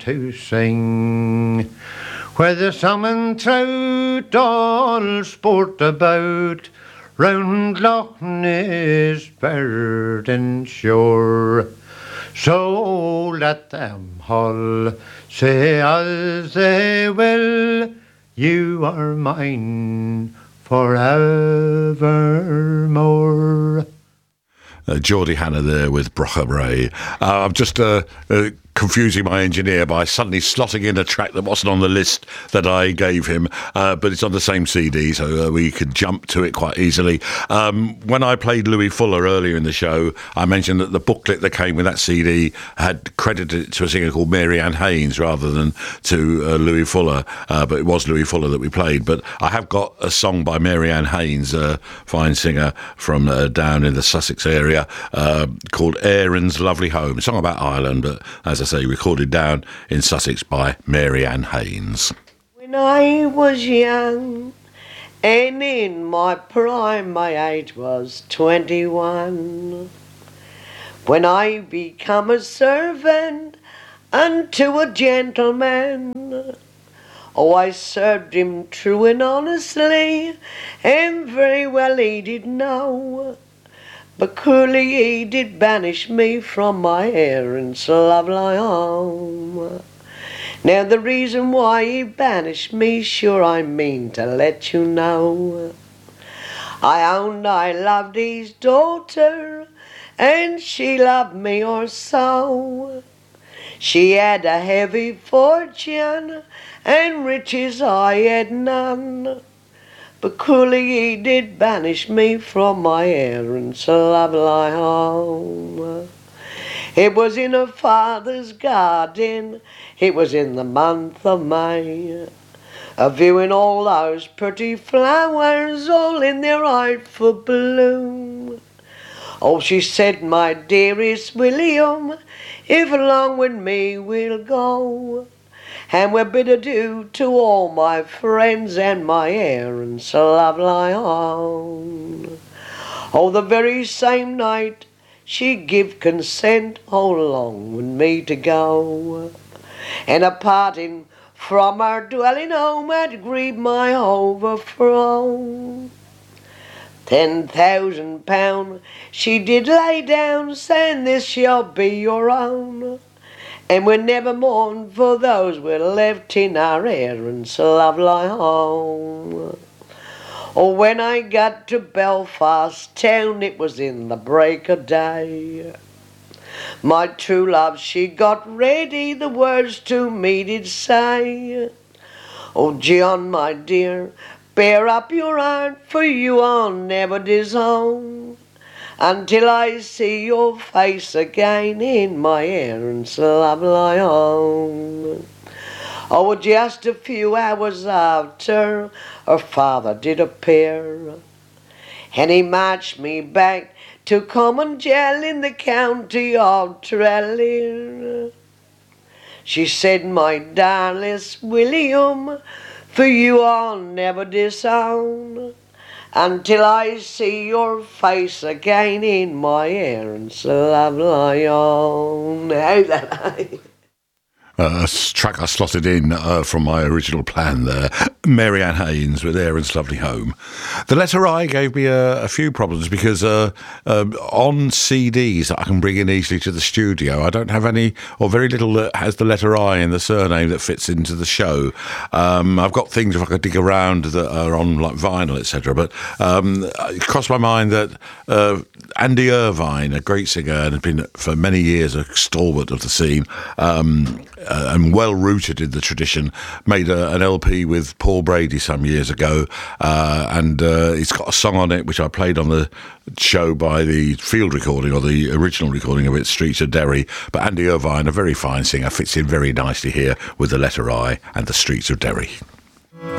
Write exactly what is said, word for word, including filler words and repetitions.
to sing, where the salmon trout all sport about, round Loch Ness Burden shore. So let them all say as they will, you are mine forevermore. Uh, Geordie Hanna there with Brocha Bray. Uh, I'm just uh, uh, confusing my engineer by suddenly slotting in a track that wasn't on the list that I gave him, uh, but it's on the same C D, so uh, we could jump to it quite easily. Um, when I played Louis Fuller earlier in the show, I mentioned that the booklet that came with that C D had credited it to a singer called Mary Ann Haynes rather than to uh, Louis Fuller, uh, but it was Louis Fuller that we played. But I have got a song by Mary Ann Haynes, a fine singer from uh, down in the Sussex area, uh, called Erin's Lovely Home, a song about Ireland, but as I say, recorded down in Sussex by Mary Ann Haynes. When I was young and in my prime, my age was twenty-one, when I become a servant unto a gentleman. Oh, I served him true and honestly, and very well he did know. But cruelly he did banish me from my Erin's lovely home. Now the reason why he banished me, sure I mean to let you know. I owned I loved his daughter, and she loved me or so. She had a heavy fortune, and riches I had none. But cruelly he did banish me from my Erin's lovely home. It was in her father's garden, it was in the month of May, a viewing all those pretty flowers, all in their rightful bloom. Oh, she said, my dearest William, if along with me we'll go, and we'll bid adieu to all my friends and my Erin's lovely home. Oh, the very same night she give consent, all along with me to go, and a parting from our dwelling home had grieved my overthrow. Ten thousand pound she did lay down, saying this shall be your own, and we'll never mourn for those we're left in our Erin's lovely home. Oh, when I got to Belfast town, it was in the break of day. My true love, she got ready, the words to me did say, oh, John, my dear, bear up your heart, for you I'll never disown, until I see your face again in my Erin's lovely home. Oh, just a few hours after, her father did appear, and he marched me back to common jail in the county of Tralee. She said, my darlest William, for you I'll never disown, until I see your face again in my Erin's lovely home. How's that? Uh, a track I slotted in uh, from my original plan there. Mary Ann Haynes with Erin's Lovely Home. The letter I gave me a, a few problems because uh, uh, on C Ds that I can bring in easily to the studio, I don't have any or very little that has the letter I in the surname that fits into the show. Um, I've got things if I could dig around that are on like vinyl, et cetera. But um, it crossed my mind that uh, Andy Irvine, a great singer and has been for many years a stalwart of the scene, um, Uh, and well rooted in the tradition, made a, an L P with Paul Brady some years ago, uh, and uh, it's got a song on it which I played on the show by the field recording or the original recording of it, Streets of Derry. But Andy Irvine, a very fine singer, fits in very nicely here with the letter I and the Streets of Derry.